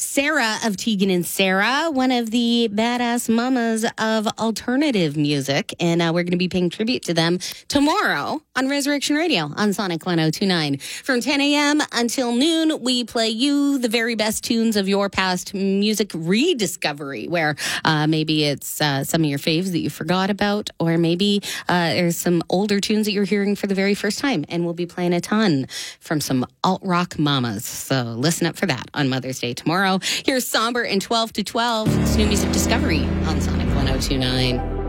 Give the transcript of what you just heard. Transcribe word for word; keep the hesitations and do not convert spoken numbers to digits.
Sarah of Tegan and Sarah, one of the badass mamas of alternative music. And uh, we're going to be paying tribute to them tomorrow on Resurrection Radio on Sonic one oh two nine. From ten a.m. until noon, we play you the very best tunes of your past music rediscovery, where uh, maybe it's uh, some of your faves that you forgot about, or maybe uh, there's some older tunes that you're hearing for the very first time. And we'll be playing a ton from some alt-rock mamas. So listen up for that on Mother's Day tomorrow. Here's Somber and twelve to twelve. It's new music discovery on Sonic one oh two nine.